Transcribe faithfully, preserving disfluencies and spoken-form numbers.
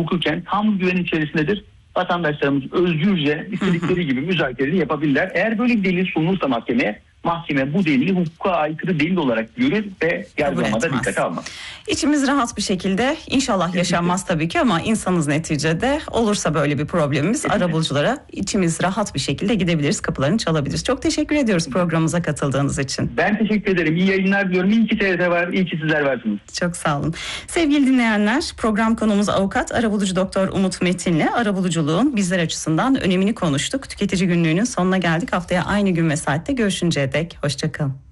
hukuken tam güven içerisindedir. Vatandaşlarımız özgürce istedikleri gibi müzakereyi yapabilirler. Eğer böyle bir delil sunulursa mahkemeye, mahkeme bu delili hukuka aykırı delil olarak görür ve yargılamada dikkate almaz. İçimiz rahat bir şekilde, inşallah yaşanmaz tabii ki ama insanız neticede. Olursa böyle bir problemimiz, kesinlikle, arabuluculara içimiz rahat bir şekilde gidebiliriz, kapılarını çalabiliriz. Çok teşekkür ediyoruz programımıza katıldığınız için. Ben teşekkür ederim. İyi yayınlar diliyorum. İyi ki T R T var, iyi ki sizler varsınız. Çok sağ olun. Sevgili dinleyenler, program konumuz avukat, arabulucu doktor Umut Metin'le arabuluculuğun bizler açısından önemini konuştuk. Tüketici Günlüğü'nün sonuna geldik. Haftaya aynı gün ve saatte görüşünceye dek hoşça kalın.